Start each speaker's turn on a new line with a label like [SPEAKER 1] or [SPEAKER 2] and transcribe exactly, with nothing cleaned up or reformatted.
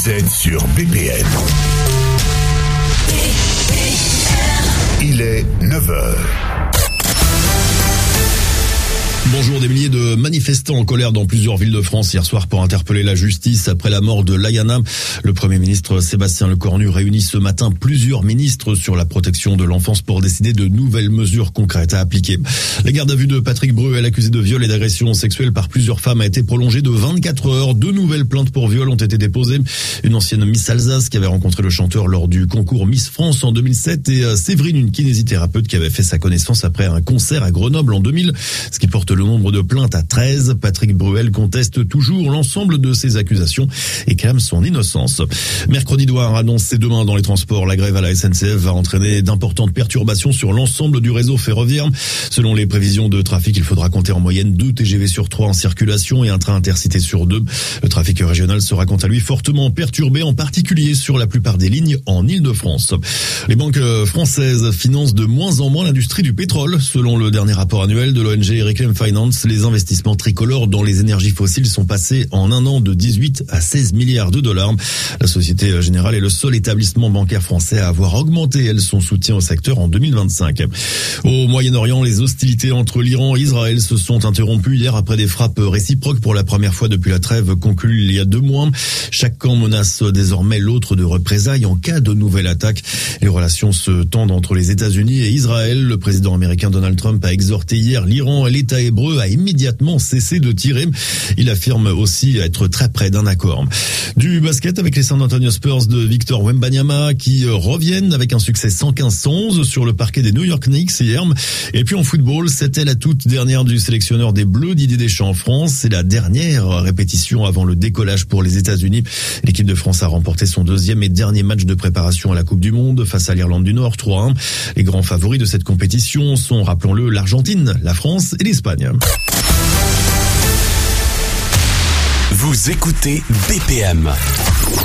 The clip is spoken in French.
[SPEAKER 1] vous êtes sur B P M. Il est neuf heures.
[SPEAKER 2] Bonjour, des milliers de manifestants en colère dans plusieurs villes de France hier soir pour interpeller la justice après la mort de Layana. Le Premier ministre Sébastien Lecornu réunit ce matin plusieurs ministres sur la protection de l'enfance pour décider de nouvelles mesures concrètes à appliquer. La garde à vue de Patrick Bruel, accusé de viol et d'agression sexuelle par plusieurs femmes, a été prolongée de vingt-quatre heures. Deux nouvelles plaintes pour viol ont été déposées. Une ancienne Miss Alsace qui avait rencontré le chanteur lors du concours Miss France en deux mille sept et Séverine, une kinésithérapeute qui avait fait sa connaissance après un concert à Grenoble en deux mille, ce qui porte le nombre de plaintes à treize. Patrick Bruel conteste toujours l'ensemble de ces accusations et clame son innocence. Mercredi Douar annonce demain dans les transports. La grève à la S N C F va entraîner d'importantes perturbations sur l'ensemble du réseau ferroviaire. Selon les prévisions de trafic, il faudra compter en moyenne deux T G V sur trois en circulation et un train intercité sur deux. Le trafic régional sera quant à lui fortement perturbé, en particulier sur la plupart des lignes en Île-de-France. Les banques françaises financent de moins en moins l'industrie du pétrole. Selon le dernier rapport annuel de l'O N G Reclaim Finance, les investissements tricolores dans les énergies fossiles sont passés en un an de dix-huit à seize milliards de dollars. La Société Générale est le seul établissement bancaire français à avoir augmenté elle, son soutien au secteur en deux mille vingt-cinq. Au Moyen-Orient, les hostilités entre l'Iran et Israël se sont interrompues hier après des frappes réciproques pour la première fois depuis la trêve conclue il y a deux mois. Chaque camp menace désormais l'autre de représailles en cas de nouvelle attaque. Les relations se tendent entre les États-Unis et Israël. Le président américain Donald Trump a exhorté hier l'Iran et l'État hébreu à immédiatement cesser de tirer. Il affirme aussi être très près d'un accord. Du basket avec les San Antonio Spurs de Victor Wembanyama qui reviennent avec un succès cent quinze à cent onze sur le parquet des New York Knicks hier. Et puis en football, c'était la toute dernière du sélectionneur des Bleus Didier Deschamps en France. C'est la dernière répétition avant le décollage pour les États-Unis. L'équipe de France a remporté son deuxième et dernier match de préparation à la Coupe du Monde face à l'Irlande du Nord trois à un. Les grands favoris de cette compétition sont, rappelons-le, l'Argentine, la France et l'Espagne.
[SPEAKER 3] Vous écoutez B P M.